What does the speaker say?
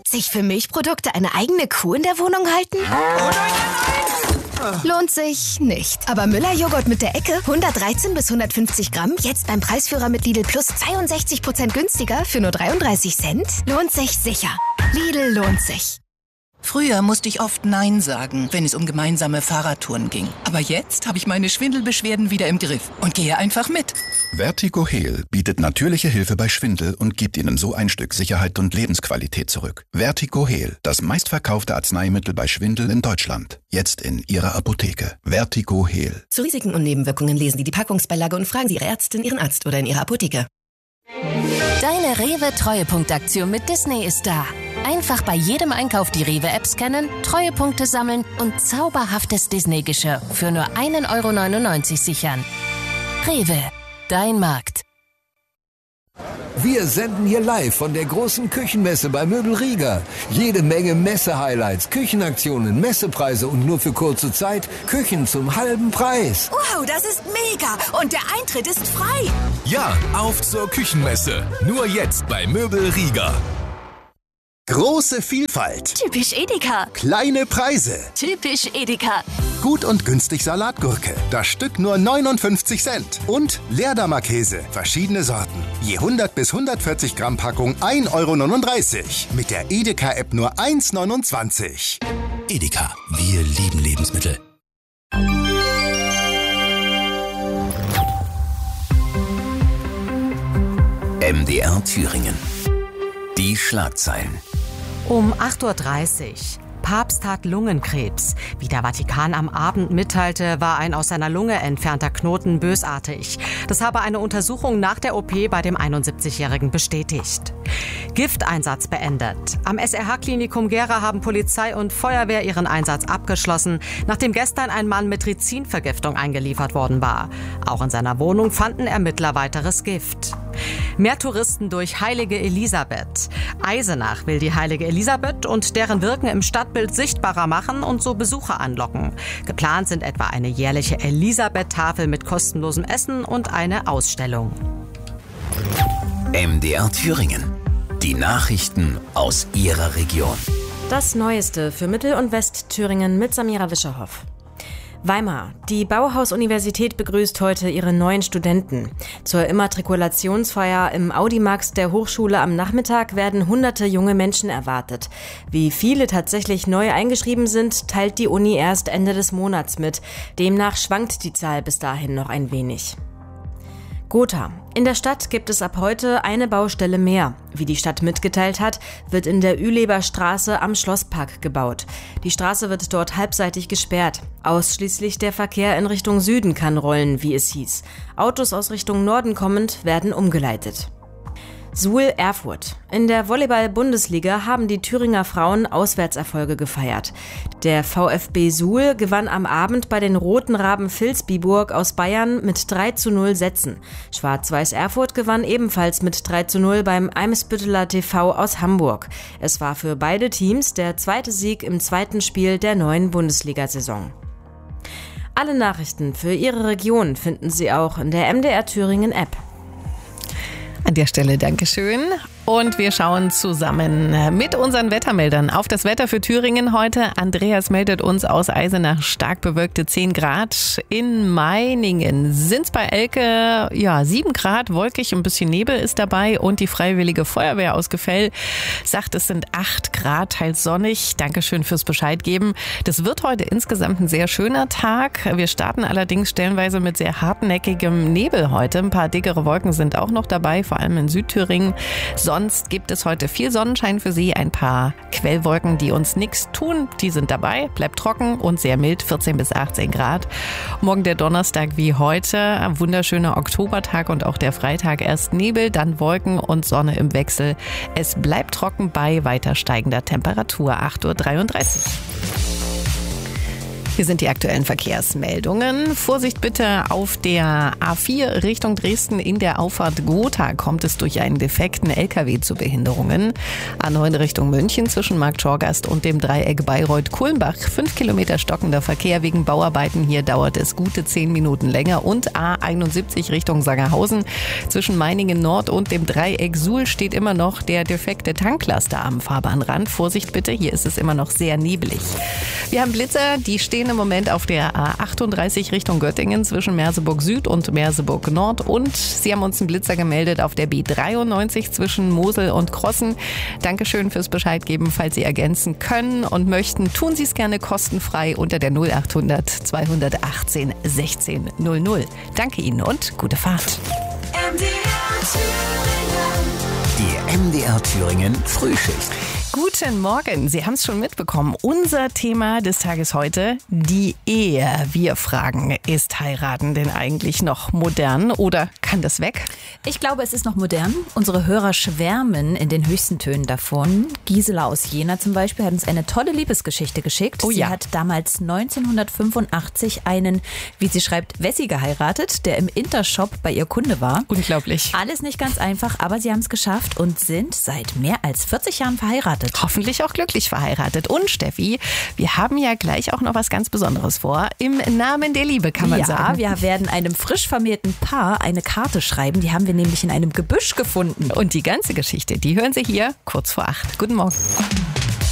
Sich für Milchprodukte eine eigene Kuh in der Wohnung halten? Lohnt sich nicht. Aber Müller-Joghurt mit der Ecke, 113 bis 150 Gramm, jetzt beim Preisführer mit Lidl Plus 62% günstiger für nur 33 Cent? Lohnt sich sicher. Lidl lohnt sich. Früher musste ich oft Nein sagen, wenn es um gemeinsame Fahrradtouren ging. Aber jetzt habe ich meine Schwindelbeschwerden wieder im Griff und gehe einfach mit. Vertigo Heal bietet natürliche Hilfe bei Schwindel und gibt Ihnen so ein Stück Sicherheit und Lebensqualität zurück. Vertigo Heal, das meistverkaufte Arzneimittel bei Schwindel in Deutschland. Jetzt in Ihrer Apotheke. Vertigo Heal. Zu Risiken und Nebenwirkungen lesen Sie die Packungsbeilage und fragen Sie Ihre Ärztin, Ihren Arzt oder in Ihrer Apotheke. Deine Rewe-Treuepunktaktion mit Disney ist da. Einfach bei jedem Einkauf die Rewe-App scannen, Treuepunkte sammeln und zauberhaftes Disney-Geschirr für nur 1,99 € sichern. Rewe, dein Markt. Wir senden hier live von der großen Küchenmesse bei Möbel Rieger. Jede Menge Messe-Highlights, Küchenaktionen, Messepreise und nur für kurze Zeit Küchen zum halben Preis. Wow, das ist mega! Und der Eintritt ist frei! Ja, auf zur Küchenmesse. Nur jetzt bei Möbel Rieger. Große Vielfalt. Typisch Edeka. Kleine Preise. Typisch Edeka. Gut und günstig Salatgurke. Das Stück nur 59 Cent. Und Leerdammer-Käse. Verschiedene Sorten. Je 100 bis 140 Gramm Packung 1,39 € Mit der Edeka-App nur 1,29 €. Edeka. Wir lieben Lebensmittel. MDR Thüringen. Die Schlagzeilen. Um 8:30 Uhr. Papst hat Lungenkrebs. Wie der Vatikan am Abend mitteilte, war ein aus seiner Lunge entfernter Knoten bösartig. Das habe eine Untersuchung nach der OP bei dem 71-Jährigen bestätigt. Gifteinsatz beendet. Am SRH-Klinikum Gera haben Polizei und Feuerwehr ihren Einsatz abgeschlossen, nachdem gestern ein Mann mit Rizinvergiftung eingeliefert worden war. Auch in seiner Wohnung fanden Ermittler weiteres Gift. Mehr Touristen durch Heilige Elisabeth. Eisenach will die Heilige Elisabeth und deren Wirken im Stadtbild sichtbarer machen und so Besucher anlocken. Geplant sind etwa eine jährliche Elisabeth-Tafel mit kostenlosem Essen und eine Ausstellung. MDR Thüringen. Die Nachrichten aus Ihrer Region. Das Neueste für Mittel- und Westthüringen mit Samira Wischerhoff. Weimar. Die Bauhaus-Universität begrüßt heute ihre neuen Studenten. Zur Immatrikulationsfeier im Audimax der Hochschule am Nachmittag werden hunderte junge Menschen erwartet. Wie viele tatsächlich neu eingeschrieben sind, teilt die Uni erst Ende des Monats mit. Demnach schwankt die Zahl bis dahin noch ein wenig. Gotha. In der Stadt gibt es ab heute eine Baustelle mehr. Wie die Stadt mitgeteilt hat, wird in der Üleber Straße am Schlosspark gebaut. Die Straße wird dort halbseitig gesperrt. Ausschließlich der Verkehr in Richtung Süden kann rollen, wie es hieß. Autos aus Richtung Norden kommend werden umgeleitet. Suhl Erfurt. In der Volleyball-Bundesliga haben die Thüringer Frauen Auswärtserfolge gefeiert. Der VfB Suhl gewann am Abend bei den Roten Raben Vilsbiburg aus Bayern mit 3:0 Sätzen. Schwarz-Weiß Erfurt gewann ebenfalls mit 3:0 beim Eimsbütteler TV aus Hamburg. Es war für beide Teams der zweite Sieg im zweiten Spiel der neuen Bundesliga-Saison. Alle Nachrichten für Ihre Region finden Sie auch in der MDR Thüringen App. An der Stelle Dankeschön. Und wir schauen zusammen mit unseren Wettermeldern auf das Wetter für Thüringen heute. Andreas meldet uns aus Eisenach stark bewölkte 10 Grad. In Meiningen sind es bei Elke 7 Grad, wolkig, ein bisschen Nebel ist dabei. Und die Freiwillige Feuerwehr aus Gefell sagt, es sind 8 Grad, teils sonnig. Dankeschön fürs Bescheid geben. Das wird heute insgesamt ein sehr schöner Tag. Wir starten allerdings stellenweise mit sehr hartnäckigem Nebel heute. Ein paar dickere Wolken sind auch noch dabei, vor allem in Südthüringen. Sonst gibt es heute viel Sonnenschein für Sie, ein paar Quellwolken, die uns nichts tun. Die sind dabei, bleibt trocken und sehr mild, 14 bis 18 Grad. Morgen der Donnerstag wie heute, ein wunderschöner Oktobertag und auch der Freitag erst Nebel, dann Wolken und Sonne im Wechsel. Es bleibt trocken bei weiter steigender Temperatur, 8:33 Uhr. Hier sind die aktuellen Verkehrsmeldungen. Vorsicht bitte auf der A4 Richtung Dresden in der Auffahrt Gotha kommt es durch einen defekten LKW zu Behinderungen. A9 Richtung München zwischen Markt Schorgast und dem Dreieck Bayreuth-Kulmbach. 5 Kilometer stockender Verkehr wegen Bauarbeiten. Hier dauert es gute 10 Minuten länger. Und A71 Richtung Sangerhausen zwischen Meiningen Nord und dem Dreieck Suhl steht immer noch der defekte Tanklaster am Fahrbahnrand. Vorsicht bitte, hier ist es immer noch sehr nebelig. Wir haben Blitzer, die stehen im Moment auf der A38 Richtung Göttingen zwischen Merseburg Süd und Merseburg Nord. Und Sie haben uns einen Blitzer gemeldet auf der B93 zwischen Mosel und Krossen. Dankeschön fürs Bescheid geben. Falls Sie ergänzen können und möchten, tun Sie es gerne kostenfrei unter der 0800 218 16 00. Danke Ihnen und gute Fahrt. Die MDR Thüringen Frühschicht. Guten Morgen, Sie haben es schon mitbekommen. Unser Thema des Tages heute, die Ehe. Wir fragen, ist Heiraten denn eigentlich noch modern oder kann das weg? Ich glaube, es ist noch modern. Unsere Hörer schwärmen in den höchsten Tönen davon. Gisela aus Jena zum Beispiel hat uns eine tolle Liebesgeschichte geschickt. Oh ja. Sie hat damals 1985 einen, wie sie schreibt, Wessi geheiratet, der im Intershop bei ihr Kunde war. Unglaublich. Alles nicht ganz einfach, aber sie haben es geschafft und sind seit mehr als 40 Jahren verheiratet. Hoffentlich auch glücklich verheiratet. Und Steffi, wir haben ja gleich auch noch was ganz Besonderes vor. Im Namen der Liebe, kann man sagen. Ja, wir werden einem frisch vermählten Paar eine Karte schreiben. Die haben wir nämlich in einem Gebüsch gefunden. Und die ganze Geschichte, die hören Sie hier kurz vor 8. Guten Morgen.